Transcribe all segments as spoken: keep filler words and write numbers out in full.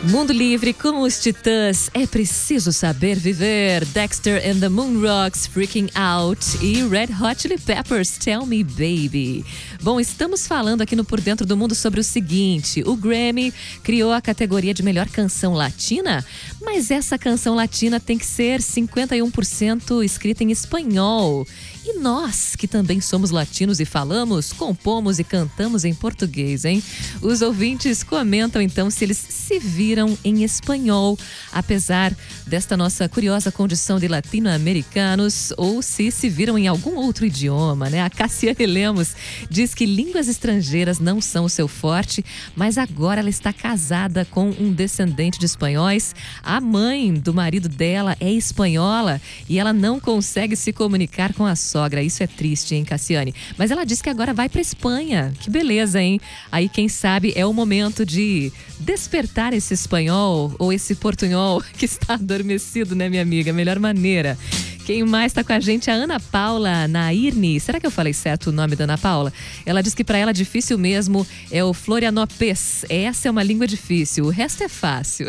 Mundo Livre com os Titãs, é preciso saber viver. Dexter and the Moonrocks, Freaking Out e Red Hot Chili Peppers, Tell Me Baby. Bom, estamos falando aqui no Por Dentro do Mundo sobre o seguinte: o Grammy criou a categoria de melhor canção latina, mas essa canção latina tem que ser cinquenta e um por cento escrita em espanhol. E nós, que também somos latinos e falamos, compomos e cantamos em português, hein? Os ouvintes comentam então se eles se viram em espanhol, apesar desta nossa curiosa condição de latino-americanos, ou se se viram em algum outro idioma, né? A Cassiane Lemos diz que línguas estrangeiras não são o seu forte, mas agora ela está casada com um descendente de espanhóis. A mãe do marido dela é espanhola e ela não consegue se comunicar com a sogra. Isso é triste, hein, Cassiane? Mas ela disse que agora vai pra Espanha. Que beleza, hein? Aí, quem sabe, é o momento de despertar esse espanhol ou esse portunhol que está adormecido, né, minha amiga? Melhor maneira. Quem mais está com a gente? A Ana Paula Nairne. Será que eu falei certo o nome da Ana Paula? Ela diz que para ela difícil mesmo é o florianopês. Essa é uma língua difícil, o resto é fácil.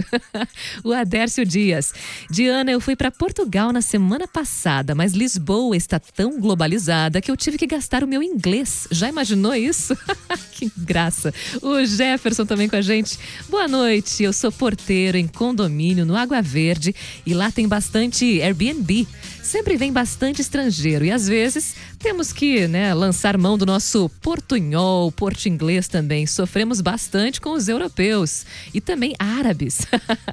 O Adércio Dias. Diana, eu fui para Portugal na semana passada, mas Lisboa está tão globalizada que eu tive que gastar o meu inglês. Já imaginou isso? Que graça. O Jefferson também com a gente. Boa noite, eu sou porteiro em condomínio no Água Verde e lá tem bastante Airbnb. Sempre vem bastante estrangeiro e às vezes temos que, né, lançar mão do nosso portunhol, porto-inglês também. Sofremos bastante com os europeus e também árabes.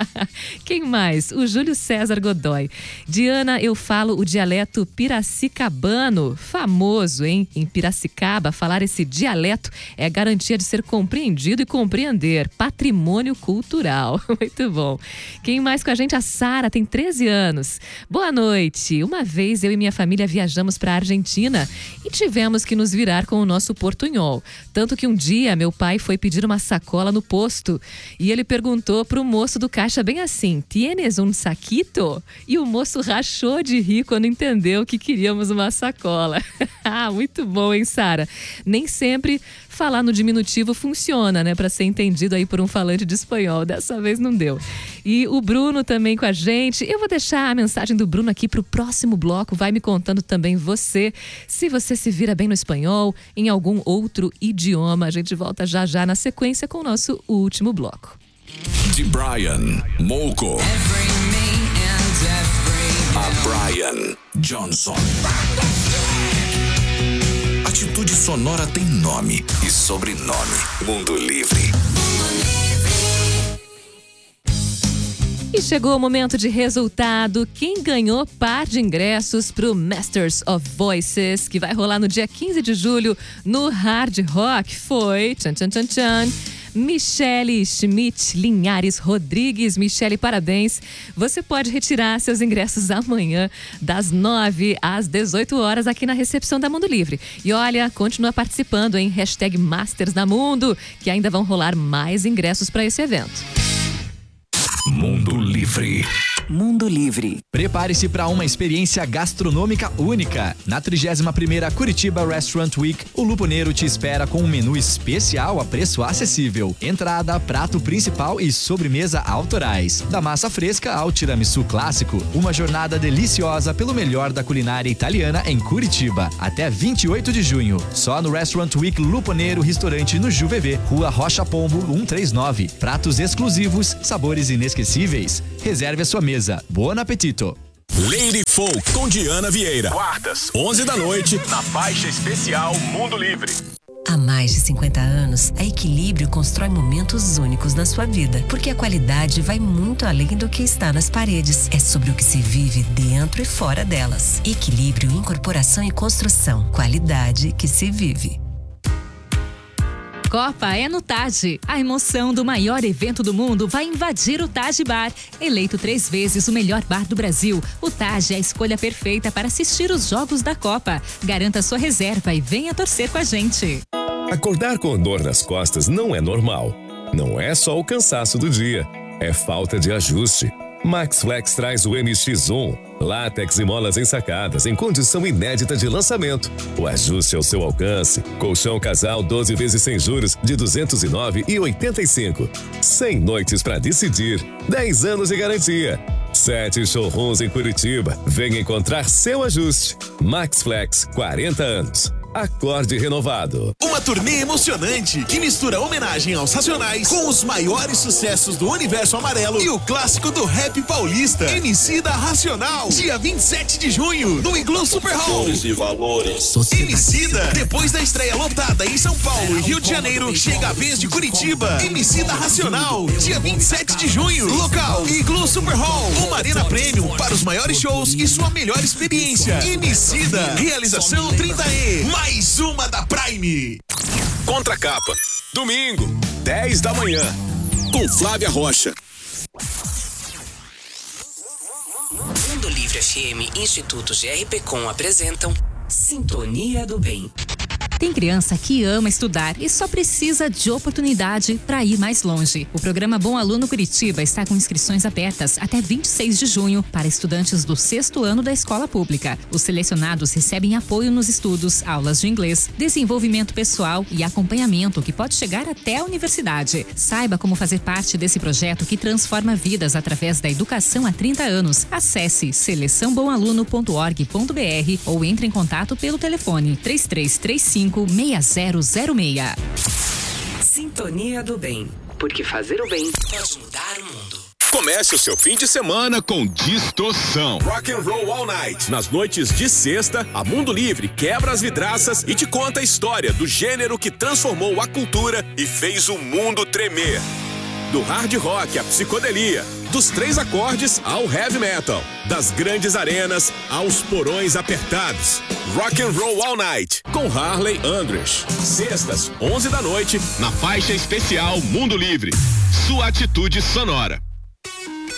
Quem mais? O Júlio César Godoy. Diana, eu falo o dialeto piracicabano, famoso, hein? Em Piracicaba, falar esse dialeto é garantia de ser compreendido e compreender. Patrimônio cultural. Muito bom. Quem mais com a gente? A Sara, tem treze anos. Boa noite. Uma vez eu e minha família viajamos para a Argentina e tivemos que nos virar com o nosso portunhol. Tanto que um dia meu pai foi pedir uma sacola no posto e ele perguntou pro moço do caixa bem assim: "Tienes um saquito?" E o moço rachou de rir quando entendeu que queríamos uma sacola. Ah, muito bom, hein, Sara? Nem sempre falar no diminutivo funciona, né? Para ser entendido aí por um falante de espanhol. Dessa vez não deu. E o Bruno também com a gente. Eu vou deixar a mensagem do Bruno aqui pro próximo bloco. Vai me contando também você, se você se vira bem no espanhol, em algum outro idioma. A gente volta já já na sequência com o nosso último bloco. De Brian Molko a Brian Johnson. Atitude Sonora tem nome e sobrenome. Mundo Livre. E chegou o momento de resultado. Quem ganhou par de ingressos para o Masters of Voices, que vai rolar no dia quinze de julho no Hard Rock, foi... Tchan, tchan, tchan, tchan. Michele Schmidt Linhares Rodrigues. Michele, parabéns. Você pode retirar seus ingressos amanhã, das nove às dezoito horas, aqui na recepção da Mundo Livre. E olha, continua participando, hein? Hashtag Masters da Mundo, que ainda vão rolar mais ingressos para esse evento. Mundo Livre. Mundo Livre. Prepare-se para uma experiência gastronômica única. Na trigésima primeira Curitiba Restaurant Week, o Luponeiro te espera com um menu especial a preço acessível. Entrada, prato principal e sobremesa autorais. Da massa fresca ao tiramisu clássico, uma jornada deliciosa pelo melhor da culinária italiana em Curitiba. Até vinte e oito de junho, só no Restaurant Week Luponeiro Restaurante no Ju V V, Rua Rocha Pombo cento e trinta e nove. Pratos exclusivos, sabores inesquecíveis. Reserve a sua mesa. Bom apetito! Lady Folk com Diana Vieira. Quartas, onze da noite, na faixa especial Mundo Livre. Há mais de cinquenta anos, a Equilíbrio constrói momentos únicos na sua vida, porque a qualidade vai muito além do que está nas paredes. É sobre o que se vive dentro e fora delas. Equilíbrio, incorporação e construção. Qualidade que se vive. Copa é no Taj. A emoção do maior evento do mundo vai invadir o Taj Bar. Eleito três vezes o melhor bar do Brasil, o Taj é a escolha perfeita para assistir os jogos da Copa. Garanta sua reserva e venha torcer com a gente. Acordar com dor nas costas não é normal. Não é só o cansaço do dia, é falta de ajuste. Max Flex traz o M X um, látex e molas ensacadas em condição inédita de lançamento. O ajuste ao seu alcance. Colchão casal doze vezes sem juros de duzentos e nove reais e oitenta e cinco centavos. cem noites para decidir. dez anos de garantia. Sete showrooms em Curitiba. Venha encontrar seu ajuste. Max Flex, quarenta anos. Acorde renovado. Uma turnê emocionante que mistura homenagem aos Racionais com os maiores sucessos do universo amarelo e o clássico do rap paulista. Emicida Racional, dia vinte e sete de junho, no Iglu Super Hall. E valores. Emicida, depois da estreia lotada em São Paulo e Rio de Janeiro, chega a vez de Curitiba. Emicida Racional, dia vinte e sete de junho, local Iglu Super Hall, uma arena premium para os maiores shows e sua melhor experiência. Emicida, realização trinta E. Mais uma da Prime. Contracapa, domingo, dez da manhã, com Flávia Rocha. Mundo Livre F M e Instituto G R P Com apresentam Sintonia do Bem. Tem criança que ama estudar e só precisa de oportunidade para ir mais longe. O programa Bom Aluno Curitiba está com inscrições abertas até vinte e seis de junho para estudantes do sexto ano da escola pública. Os selecionados recebem apoio nos estudos, aulas de inglês, desenvolvimento pessoal e acompanhamento que pode chegar até a universidade. Saiba como fazer parte desse projeto que transforma vidas através da educação há trinta anos. Acesse seleção bom aluno ponto org ponto br ou entre em contato pelo telefone três três três cinco seis zero zero seis. Sintonia do Bem, porque fazer o bem pode mudar o mundo. Comece o seu fim de semana com Distorção. Rock and Roll All Night. Nas noites de sexta, a Mundo Livre quebra as vidraças e te conta a história do gênero que transformou a cultura e fez o mundo tremer. Do hard rock à psicodelia, dos três acordes ao heavy metal, das grandes arenas aos porões apertados. Rock and Roll All Night, com Harley Andress. Sextas, onze da noite, na faixa especial Mundo Livre. Sua atitude sonora.